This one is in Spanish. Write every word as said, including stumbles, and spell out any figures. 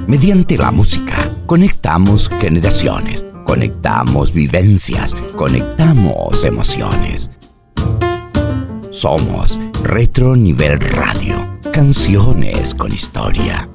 Mediante la música, conectamos generaciones, conectamos vivencias, conectamos emociones. Somos Retro Nivel Radio, canciones con historia.